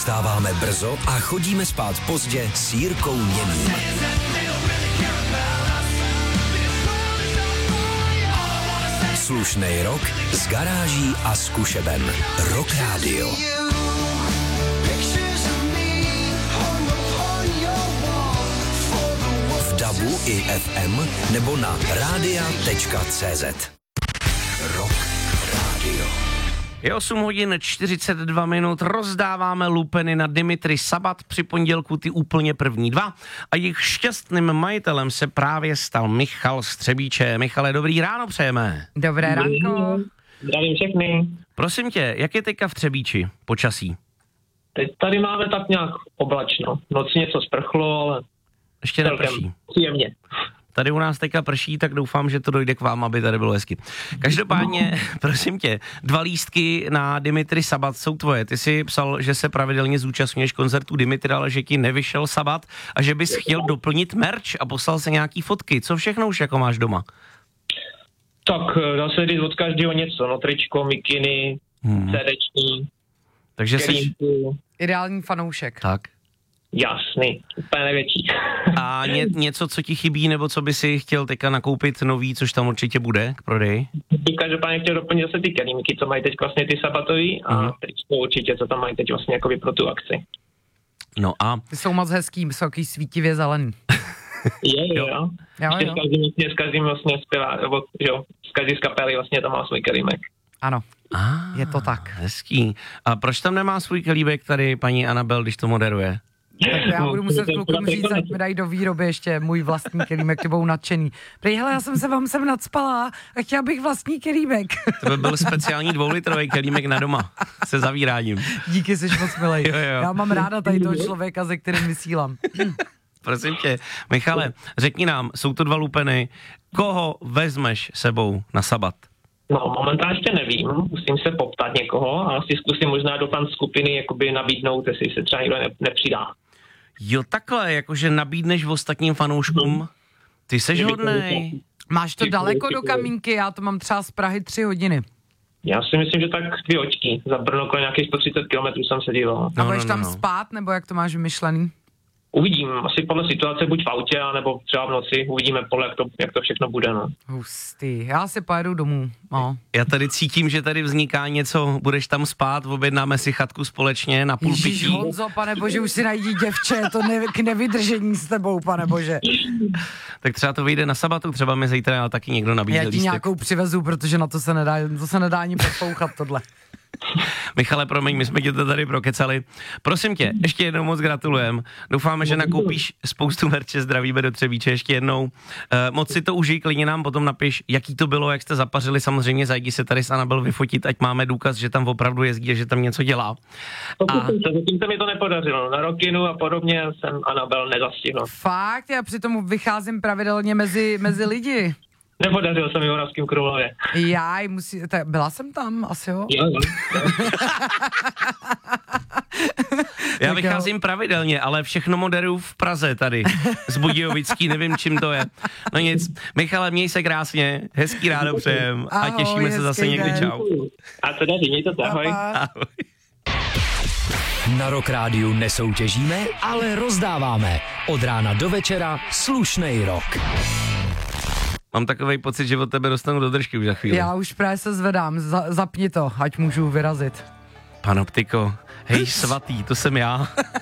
Vstáváme brzo a chodíme spát pozdě s Jirkou Němým. Slušnej rok s garáží a zkušebem. Rock Radio. V DABu i FM nebo na radia.cz. Rock Radio. Je 8 hodin 42 minut, rozdáváme lupeny na Dimitri Sabat, při pondělku ty úplně první dva a jejich šťastným majitelem se právě stal Michal z Třebíče. Michale, dobrý ráno přejeme. Dobré ránko. Zdravím všechny. Prosím tě, jak je teďka v Třebíči počasí? Teď tady máme tak nějak oblačno. Noc něco sprchlo, ale Ještě neprší. Příjemně. Tady u nás teďka prší, tak doufám, že to dojde k vám, aby tady bylo hezky. Každopádně, prosím tě, 2 lístky na Dimitri Sabat jsou tvoje. Ty jsi psal, že se pravidelně zúčastňuješ koncertu Dimitra, ale že ti nevyšel Sabat a že bys chtěl doplnit merch a poslal se nějaký fotky. Co všechno už jako máš doma? Tak dá se říct od každého něco. No, tričko, mikiny, CDčky, Takže jsi... Ideální fanoušek. Tak. Jasný, úplně největší. A něco, co ti chybí, nebo co by si chtěl teďka nakoupit nový, což tam určitě bude k prodeji? Každopádně chtěl doplnit zase ty kelímky, co mají teď vlastně ty sabatový a tričko určitě, co tam mají teď vlastně jakoby pro tu akci. No a... Ty jsou moc hezký, vysoký, svítivě zelený. Jo. S každým vlastně zpěvá, nebo jo, z každý z kapely vlastně tam má svůj kelímek. Ano, je to tak. Hezký. A proč tam nemá svůj kelíbek tady paní Anabel, když to moderuje? Tak já budu muset klukům říct, ať mi dají do výroby ještě můj vlastní kelímek, ty budou nadšený. Prej, hele, já jsem se vám sem nadspala a chtěla bych vlastní kelímek. To by byl speciální 2litrový kelímek na doma se zavíráním. Díky, jsi moc milej. Jo. Já mám ráda tady toho člověka, se kterým vysílám. Prosím tě, Michale, řekni nám, jsou to 2 lupeny, koho vezmeš sebou na Sabat? No, momentálně ještě nevím, musím se poptat někoho a asi zkusím možná do fan skupiny jakoby nabídnout, jestli se třeba někdo nepřidá. Jo, takhle, jakože nabídneš v ostatním fanouškům, ty seš hodnej. Máš to daleko do Kamínky, já to mám třeba z Prahy 3 hodiny. Já si myslím, že tak 2 očky. Za Brno kolem nějakých 130 km jsem se díval. A budeš tam spát, nebo jak to máš vymyšlený? Uvidím, asi podle situace, buď v autě, nebo třeba v noci, uvidíme podle, jak to všechno bude, no. Hustý, já si pojedu domů, no. Já tady cítím, že tady vzniká něco, budeš tam spát, objednáme si chatku společně na půl pití. Ježíš Honzo, panebože, už si najdi děvče, to k nevydržení s tebou, panebože. Tak třeba to vyjde na Sabatu, třeba mi zítra taky někdo nabídne lístek. Já ti nějakou přivezu, protože na to se nedá ani poslouchat tohle. Michale, promiň, my jsme tě to tady prokecali. Prosím tě, ještě jednou moc gratulujem. Doufáme, že nakoupíš spoustu merče, zdravíme do Třebíče ještě jednou. Moc si to užij, klidně nám potom napiš, jaký to bylo, jak jste zapařili. Samozřejmě zajdi se tady s Anabel vyfotit, ať máme důkaz, že tam opravdu jezdí a že tam něco dělá. Zatím se mi to nepodařilo. Na Rockinu a podobně jsem Anabel nezastihl. Fakt? Já přitom vycházím pravidelně mezi lidi. Nepodařil jsem v Moravském Krumlově. Byla jsem tam, asi jo? Jo. Já vycházím pravidelně, ale všechno moderuju v Praze tady, z Budějovický, nevím, čím to je. No nic, Michale, měj se krásně, hezký ráno přejem a těšíme se zase někdy, čau. A co daří, mějte se, ahoj. Ahoj. Na Rock Rádiu nesoutěžíme, ale rozdáváme. Od rána do večera slušnej rock. Mám takovej pocit, že od tebe dostanu do držky už za chvíli. Já už právě se zvedám, zapni to, ať můžu vyrazit. Panoptiko, hej svatý, to jsem já.